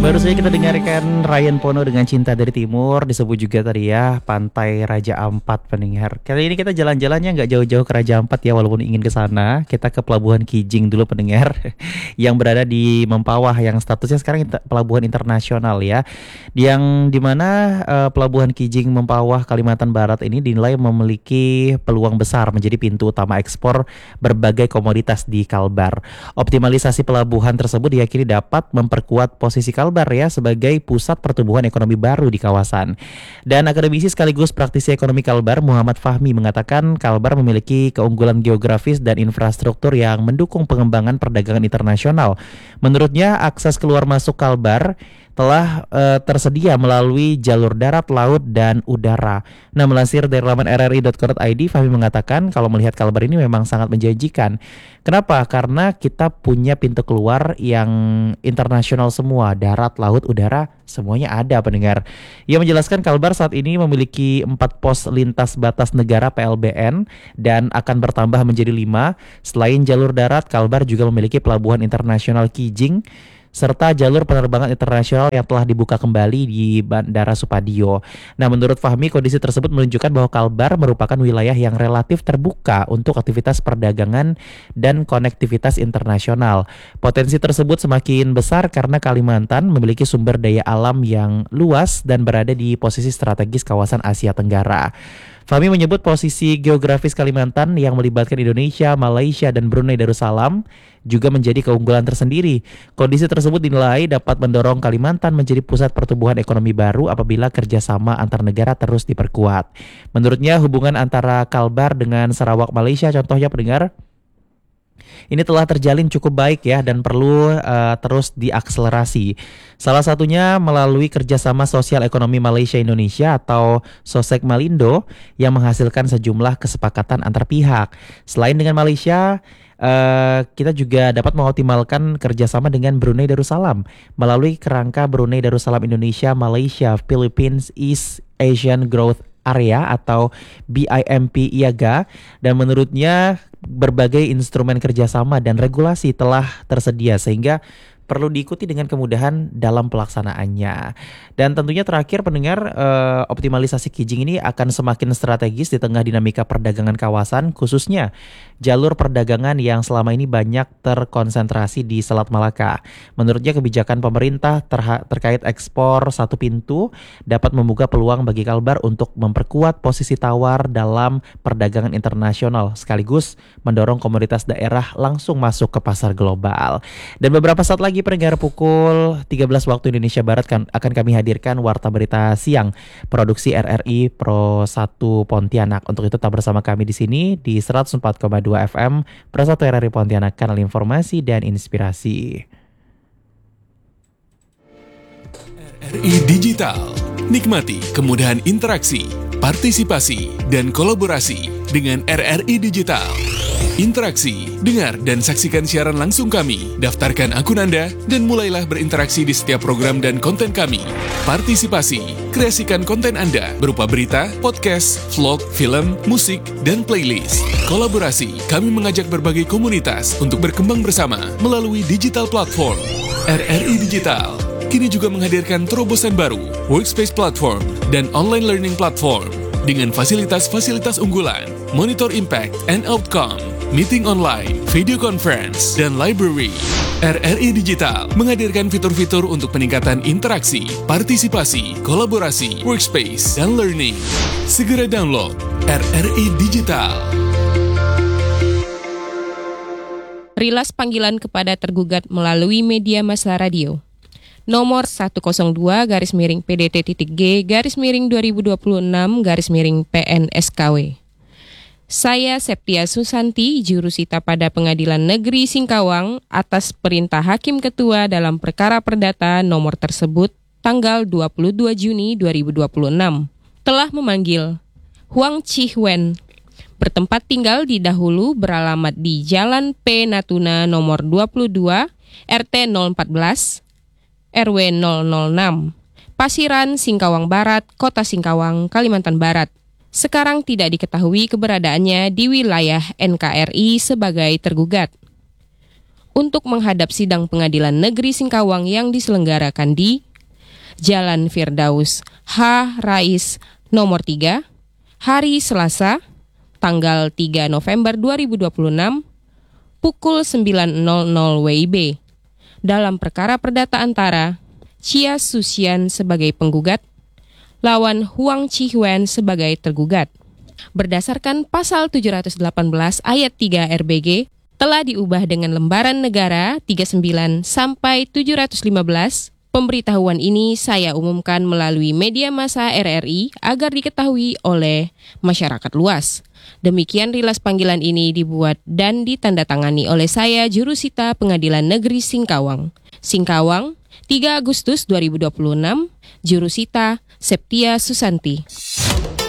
Baru saja kita dengarkan Ryan Pono dengan Cinta dari Timur, disebut juga tadi ya Pantai Raja Ampat pendengar. Kali ini kita jalan-jalannya nggak jauh-jauh ke Raja Ampat ya, walaupun ingin ke sana. Kita ke Pelabuhan Kijing dulu pendengar, yang berada di Mempawah, yang statusnya sekarang pelabuhan internasional ya. Yang dimana Pelabuhan Kijing Mempawah Kalimantan Barat ini dinilai memiliki peluang besar menjadi pintu utama ekspor berbagai komoditas di Kalbar. Optimalisasi pelabuhan tersebut diyakini dapat memperkuat posisi Kalbar ya sebagai pusat pertumbuhan ekonomi baru di kawasan. Dan akademisi sekaligus praktisi ekonomi Kalbar Muhammad Fahmi mengatakan Kalbar memiliki keunggulan geografis dan infrastruktur yang mendukung pengembangan perdagangan internasional. Menurutnya akses keluar masuk Kalbar telah tersedia melalui jalur darat, laut, dan udara. Nah, melansir dari laman rri.co.id, Fahmi mengatakan kalau melihat Kalbar ini memang sangat menjanjikan. Kenapa? Karena kita punya pintu keluar yang internasional semua, darat, laut, udara, semuanya ada pendengar. Ia menjelaskan Kalbar saat ini memiliki 4 pos lintas batas negara PLBN dan akan bertambah menjadi 5. Selain jalur darat, Kalbar juga memiliki pelabuhan internasional Kijing serta jalur penerbangan internasional yang telah dibuka kembali di Bandara Supadio. Nah, menurut Fahmi, kondisi tersebut menunjukkan bahwa Kalbar merupakan wilayah yang relatif terbuka untuk aktivitas perdagangan dan konektivitas internasional. Potensi tersebut semakin besar karena Kalimantan memiliki sumber daya alam yang luas dan berada di posisi strategis kawasan Asia Tenggara. Fahmi menyebut posisi geografis Kalimantan yang melibatkan Indonesia, Malaysia, dan Brunei Darussalam juga menjadi keunggulan tersendiri. Kondisi tersebut dinilai dapat mendorong Kalimantan menjadi pusat pertumbuhan ekonomi baru apabila kerjasama antar negara terus diperkuat. Menurutnya hubungan antara Kalbar dengan Sarawak Malaysia contohnya pendengar, ini telah terjalin cukup baik ya dan perlu terus diakselerasi. Salah satunya melalui kerjasama sosial ekonomi Malaysia-Indonesia atau SOSEK Malindo yang menghasilkan sejumlah kesepakatan antar pihak. Selain dengan Malaysia, kita juga dapat mengoptimalkan kerjasama dengan Brunei Darussalam melalui kerangka Brunei Darussalam Indonesia Malaysia Philippines East Asian Growth Area atau BIMP IAGA, dan menurutnya berbagai instrumen kerjasama dan regulasi telah tersedia sehingga perlu diikuti dengan kemudahan dalam pelaksanaannya. Dan tentunya terakhir pendengar, optimalisasi Kijing ini akan semakin strategis di tengah dinamika perdagangan kawasan, khususnya jalur perdagangan yang selama ini banyak terkonsentrasi di Selat Malaka. Menurutnya kebijakan pemerintah terkait ekspor satu pintu dapat membuka peluang bagi Kalbar untuk memperkuat posisi tawar dalam perdagangan internasional sekaligus mendorong komoditas daerah langsung masuk ke pasar global. Dan beberapa saat lagi pendengar pukul 13 waktu Indonesia Barat akan kami hadirkan Warta Berita Siang produksi RRI Pro 1 Pontianak. Untuk itu tetap bersama kami di sini di 104,2 FM Pro 1 RRI Pontianak, kanal informasi dan inspirasi. RRI Digital. Nikmati kemudahan interaksi, partisipasi, dan kolaborasi dengan RRI Digital. Interaksi, dengar dan saksikan siaran langsung kami. Daftarkan akun Anda dan mulailah berinteraksi di setiap program dan konten kami. Partisipasi, kreasikan konten Anda berupa berita, podcast, vlog, film, musik, dan playlist. Kolaborasi, kami mengajak berbagai komunitas untuk berkembang bersama melalui digital platform. RRI Digital kini juga menghadirkan terobosan baru, workspace platform, dan online learning platform dengan fasilitas-fasilitas unggulan, monitor impact and outcome, meeting online, video conference, dan library. RRI Digital menghadirkan fitur-fitur untuk peningkatan interaksi, partisipasi, kolaborasi, workspace, dan learning. Segera download RRI Digital. Rilas panggilan kepada tergugat melalui media massa radio. Nomor 102-PDT-G-2026-PNSKW. Saya Septia Susanti, jurusita pada Pengadilan Negeri Singkawang atas perintah Hakim Ketua dalam perkara perdata nomor tersebut tanggal 22 Juni 2026 telah memanggil Huang Chi Wen, bertempat tinggal di Dahulu, beralamat di Jalan P. Natuna nomor 22, RT 014, RW 006, Pasiran, Singkawang Barat, Kota Singkawang, Kalimantan Barat. Sekarang tidak diketahui keberadaannya di wilayah NKRI sebagai tergugat. untuk menghadap sidang Pengadilan Negeri Singkawang yang diselenggarakan di Jalan Firdaus H. Rais nomor 3, hari Selasa, tanggal 3 November 2026, pukul 9.00 WIB, dalam perkara perdata antara Chia Susian sebagai penggugat, lawan Huang Chi-Wen sebagai tergugat. Berdasarkan pasal 718 ayat 3 RBG, telah diubah dengan lembaran negara 39 sampai 715. Pemberitahuan ini saya umumkan melalui media massa RRI agar diketahui oleh masyarakat luas. Demikian rilas panggilan ini dibuat dan ditandatangani oleh saya, Jurusita Pengadilan Negeri Singkawang. Singkawang, 3 Agustus 2026, Jurusita Septia Susanti.